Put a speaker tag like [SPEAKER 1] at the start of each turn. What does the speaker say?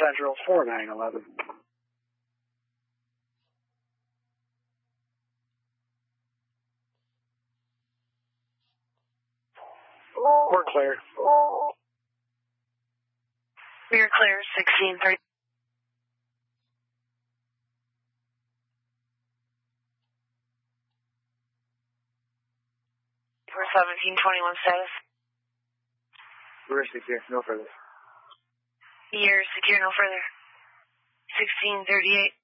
[SPEAKER 1] Central 4911. We're clear.
[SPEAKER 2] We're clear, 1630. For 1721 status.
[SPEAKER 1] We're secure, no further.
[SPEAKER 2] You're secure, no further. 1638.